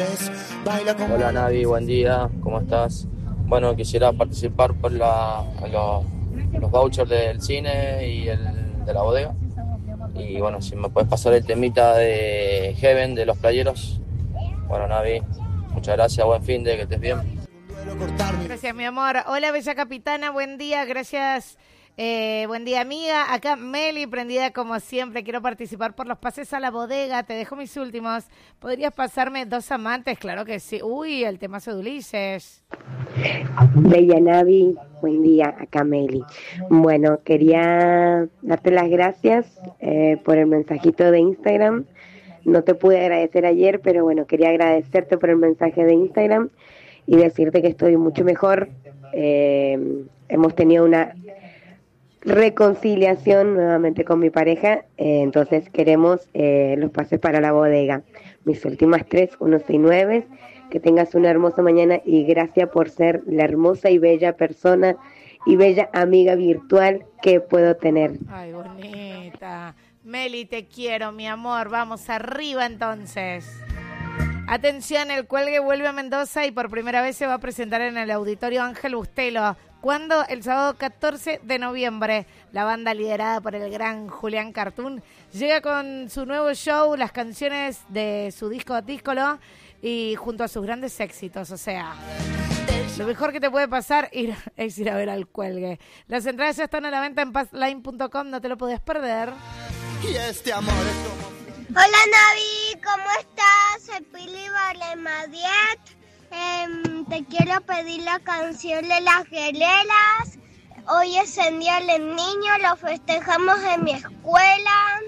Hola Navi, buen día, ¿cómo estás? Bueno, quisiera participar por los vouchers del cine y el de la bodega. Y bueno, si me puedes pasar el temita de Heaven de los playeros. Bueno, Navi, muchas gracias, buen fin de que estés bien. Gracias, mi amor. Hola, bella capitana, buen día, gracias. Buen día, amiga. Acá Meli, prendida como siempre. Quiero participar por los pases a la bodega. Te dejo mis últimos. ¿Podrías pasarme dos amantes? Claro que sí. Uy, el temazo de Ulises. Bella Navi, buen día, acá Meli. Bueno, quería darte las gracias por el mensajito de Instagram. No te pude agradecer ayer, pero bueno, quería agradecerte por el mensaje de Instagram y decirte que estoy mucho mejor. Hemos tenido una reconciliación nuevamente con mi pareja, entonces queremos los pases para la bodega. Mis últimas 3169. Que tengas una hermosa mañana y gracias por ser la hermosa y bella persona y bella amiga virtual que puedo tener. Ay, bonita. Meli, te quiero, mi amor. Vamos arriba entonces. Atención, el Cuelgue vuelve a Mendoza y por primera vez se va a presentar en el Auditorio Ángel Bustelo. ¿Cuándo? El sábado 14 de noviembre. La banda liderada por el gran Julián Cartoon llega con su nuevo show, las canciones de su disco Díscolo y junto a sus grandes éxitos. O sea, lo mejor que te puede pasar es ir a ver al Cuelgue. Las entradas ya están a la venta en passline.com, no te lo podés perder. Y este amor es como... Hola Navi, ¿cómo estás? Soy Pili Valemadiet. Te quiero pedir la canción de las guerreras. Hoy es el Día del Niño, lo festejamos en mi escuela.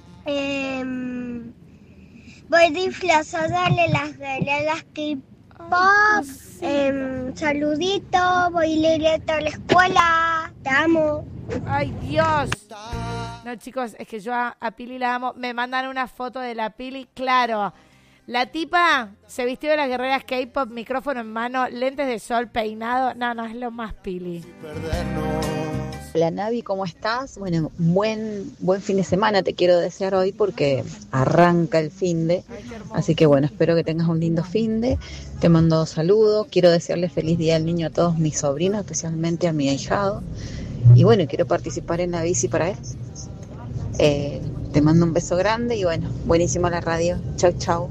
Voy disfrazada de las guerreras K-pop. Saludito, voy directo a la escuela. Te amo. ¡Ay, Dios! No, chicos, es que yo a Pili la amo. Me mandan una foto de la Pili, claro. La tipa se vistió de las guerreras K-pop, micrófono en mano, lentes de sol, peinado. No, es lo más Pili. Hola Navi, ¿cómo estás? Bueno, buen fin de semana te quiero desear hoy porque arranca el finde. Así que bueno, espero que tengas un lindo finde. Te mando saludos. Quiero desearle feliz día del niño a todos mis sobrinos, especialmente a mi ahijado. Y bueno, quiero participar en la bici para él. Te mando un beso grande y bueno, buenísima la radio. Chau, chau.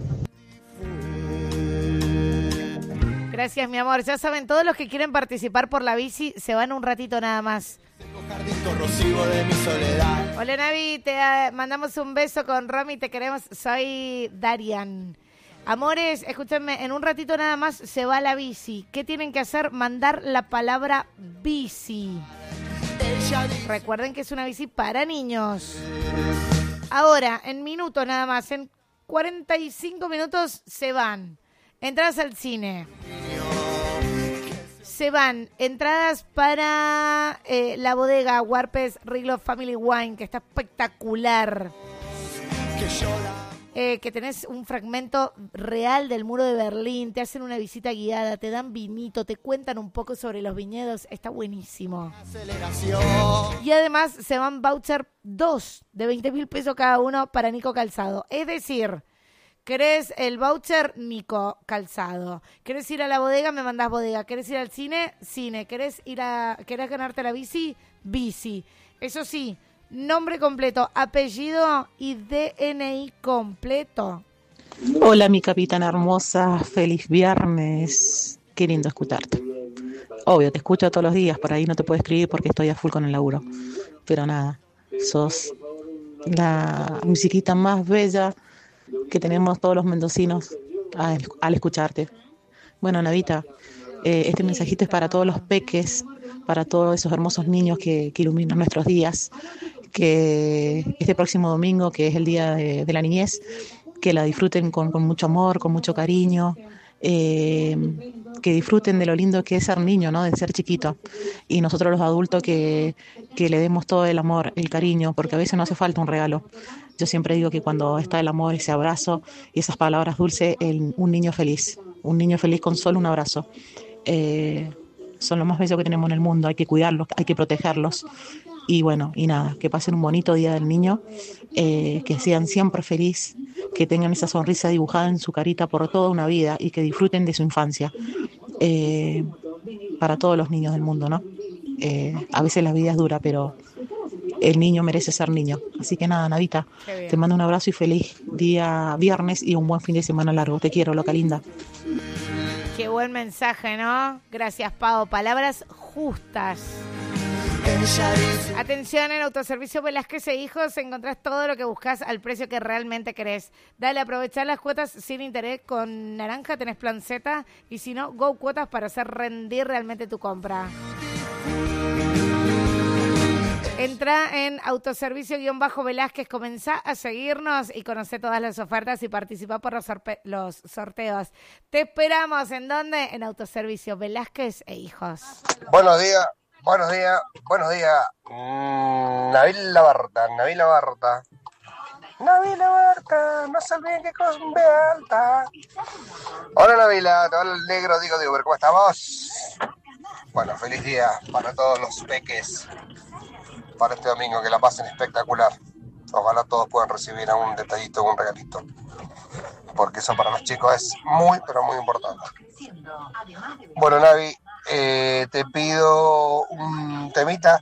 Gracias, mi amor. Ya saben, todos los que quieren participar por la bici se van un ratito nada más. Hola, Navi, te mandamos un beso con Romy, te queremos. Soy Darian. Amores, escúchenme, en un ratito nada más se va la bici. ¿Qué tienen que hacer? Mandar la palabra bici. Recuerden que es una bici para niños. Ahora, en minutos nada más, en 45 minutos se van. Entradas al cine. Se van entradas para la bodega Warpes Riglo Family Wine, que está espectacular. Que tenés un fragmento real del muro de Berlín, te hacen una visita guiada, te dan vinito, te cuentan un poco sobre los viñedos, está buenísimo. Y además se van voucher 2 de 20.000 pesos cada uno para Nico Calzado. Es decir, ¿querés el voucher? Nico Calzado. ¿Querés ir a la bodega? Me mandás bodega. ¿Querés ir al cine? Cine. ¿Querés ganarte la bici? Bici. Eso sí, nombre completo, apellido y DNI completo. Hola, mi capitana hermosa. Feliz viernes. Qué lindo escucharte. Obvio, te escucho todos los días. Por ahí no te puedo escribir porque estoy a full con el laburo. Pero nada, sos la musiquita más bella que tenemos todos los mendocinos al escucharte. Bueno, Navita, este mensajito es para todos los peques, para todos esos hermosos niños que iluminan nuestros días, que este próximo domingo, que es el Día de la Niñez, que la disfruten con mucho amor, con mucho cariño, que disfruten de lo lindo que es ser niño, ¿no? De ser chiquito. Y nosotros los adultos que le demos todo el amor, el cariño, porque a veces no hace falta un regalo. Yo siempre digo que cuando está el amor, ese abrazo y esas palabras dulces, un niño feliz con solo un abrazo. Son lo más bello que tenemos en el mundo, hay que cuidarlos, hay que protegerlos. Y bueno, y nada, que pasen un bonito Día del Niño, que sean siempre felices, que tengan esa sonrisa dibujada en su carita por toda una vida y que disfruten de su infancia. Para todos los niños del mundo, ¿no? A veces la vida es dura, pero el niño merece ser niño. Así que nada, Navita, te mando un abrazo y feliz día viernes y un buen fin de semana largo. Te quiero, loca linda. Qué buen mensaje, ¿no? Gracias, Pau. Palabras justas. Atención, en Autoservicio Velázquez e Hijos encontrás todo lo que buscas al precio que realmente querés. Dale, aprovechar las cuotas sin interés. Con Naranja tenés plan Z y si no, Go Cuotas para hacer rendir realmente tu compra. Entra en Autoservicio-Velázquez, comenzá a seguirnos y conocé todas las ofertas y participá por los sorteos. Te esperamos, ¿en dónde? En Autoservicio Velázquez e Hijos. Buenos días. Nabila Barta. No se olviden que con B alta. Hola Nabila, te habla el negro, digo, pero ¿cómo estamos? Bueno, feliz día para todos los peques, para este domingo, que la pasen espectacular. Ojalá todos puedan recibir un detallito, un regalito, porque eso para los chicos es muy, pero muy importante. Bueno, Navi, te pido un temita.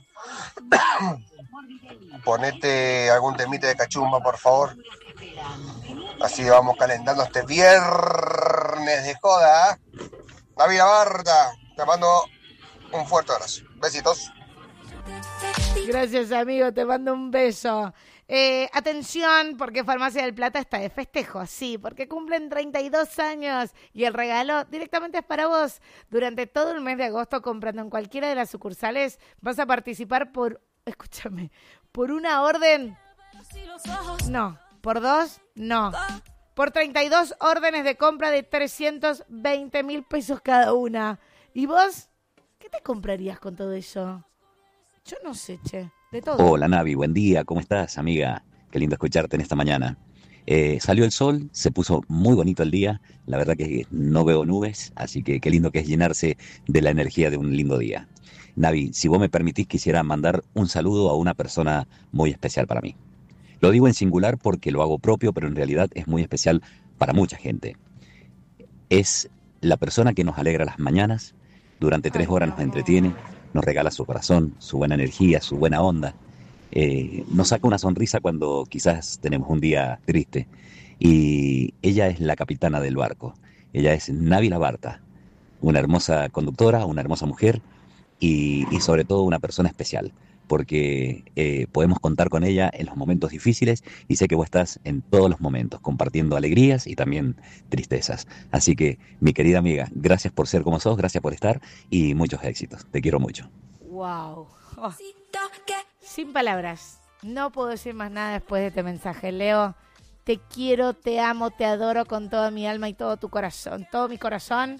Ponete algún temita de cachumba, por favor. Así vamos calentando este viernes de joda. Navi Barta, te mando un fuerte abrazo. Besitos. Gracias, amigo, te mando un beso. Atención, porque Farmacia del Plata está de festejo, sí, porque cumplen 32 años y el regalo directamente es para vos. Durante todo el mes de agosto, comprando en cualquiera de las sucursales, vas a participar por una orden, no, por 2, no, por 32 órdenes de compra de 320.000 pesos cada una. ¿Y vos? ¿Qué te comprarías con todo eso? Yo no sé, che, de todo. Hola Navi, buen día, ¿cómo estás, amiga? Qué lindo escucharte en esta mañana. Salió el sol, se puso muy bonito el día, la verdad que no veo nubes, así que qué lindo que es llenarse de la energía de un lindo día. Navi, si vos me permitís, quisiera mandar un saludo a una persona muy especial para mí. Lo digo en singular porque lo hago propio, pero en realidad es muy especial para mucha gente. Es la persona que nos alegra las mañanas, durante 3 horas nos entretiene, nos regala su corazón, su buena energía, su buena onda. Nos saca una sonrisa cuando quizás tenemos un día triste. Y ella es la capitana del barco. Ella es Nabila Barta, una hermosa conductora, una hermosa mujer y sobre todo una persona especial. Porque podemos contar con ella en los momentos difíciles y sé que vos estás en todos los momentos, compartiendo alegrías y también tristezas. Así que, mi querida amiga, gracias por ser como sos, gracias por estar y muchos éxitos. Te quiero mucho. Wow. Oh. Sin palabras. No puedo decir más nada después de este mensaje. Leo, te quiero, te amo, te adoro con toda mi alma y todo tu corazón, todo mi corazón.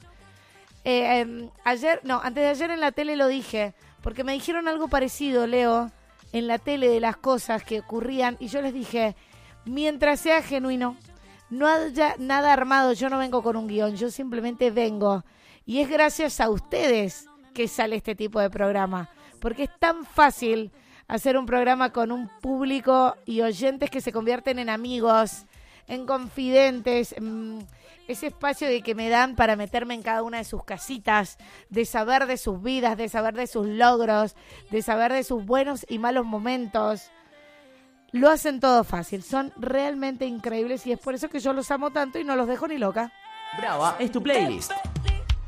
Antes de ayer en la tele lo dije, porque me dijeron algo parecido, Leo, en la tele de las cosas que ocurrían, y yo les dije, mientras sea genuino, no haya nada armado, yo no vengo con un guión, yo simplemente vengo. Y es gracias a ustedes que sale este tipo de programa, porque es tan fácil hacer un programa con un público y oyentes que se convierten en amigos, en confidentes, ese espacio de que me dan para meterme en cada una de sus casitas, de saber de sus vidas, de saber de sus logros, de saber de sus buenos y malos momentos. Lo hacen todo fácil, son realmente increíbles y es por eso que yo los amo tanto y no los dejo ni loca. Brava es tu playlist.